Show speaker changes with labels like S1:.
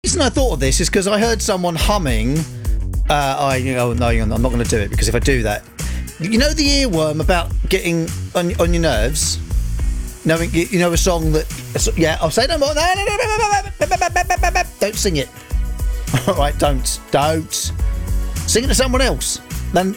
S1: The reason I thought of this is because I heard someone humming. No, I'm not going to do it, because if I do that, you know the earworm about getting on your nerves. Knowing, you know, a song that, yeah, I'll say no more. No, don't sing it. All right, don't sing it to someone else. Then